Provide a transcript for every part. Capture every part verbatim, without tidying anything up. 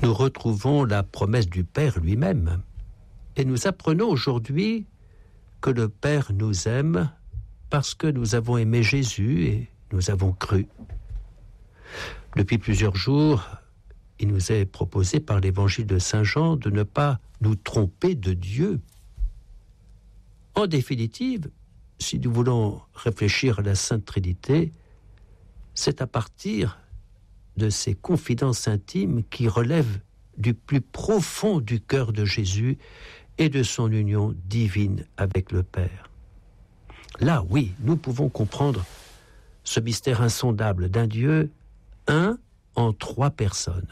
nous retrouvons la promesse du Père lui-même. Et nous apprenons aujourd'hui que le Père nous aime parce que nous avons aimé Jésus et nous avons cru. Depuis plusieurs jours, il nous est proposé par l'évangile de Saint Jean de ne pas nous tromper de Dieu. En définitive, si nous voulons réfléchir à la Sainte Trinité, c'est à partir de ces confidences intimes qui relèvent du plus profond du cœur de Jésus et de son union divine avec le Père. Là, oui, nous pouvons comprendre ce mystère insondable d'un Dieu un en trois personnes.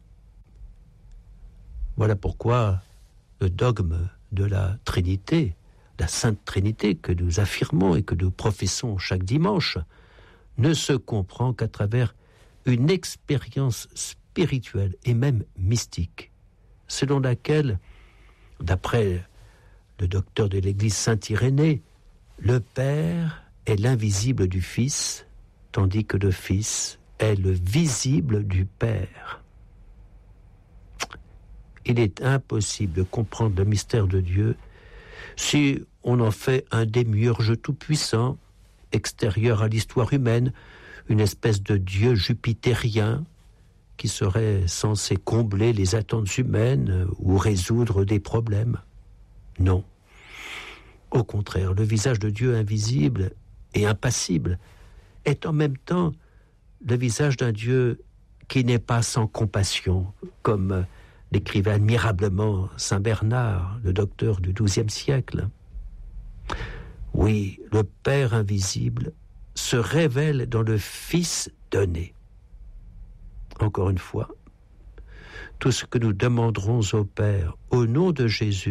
Voilà pourquoi le dogme de la Trinité, la Sainte Trinité que nous affirmons et que nous professons chaque dimanche, ne se comprend qu'à travers une expérience spirituelle et même mystique, selon laquelle, d'après le docteur de l'Église Saint Irénée, le Père est l'invisible du Fils, tandis que le Fils est le visible du Père. Il est impossible de comprendre le mystère de Dieu si on en fait un démiurge tout-puissant, extérieur à l'histoire humaine, une espèce de Dieu jupitérien qui serait censé combler les attentes humaines ou résoudre des problèmes. Non. Au contraire, le visage de Dieu invisible et impassible est en même temps le visage d'un Dieu qui n'est pas sans compassion, comme l'écrivait admirablement Saint Bernard, le docteur du douzième siècle. Oui, le Père invisible se révèle dans le Fils donné. Encore une fois, tout ce que nous demanderons au Père au nom de Jésus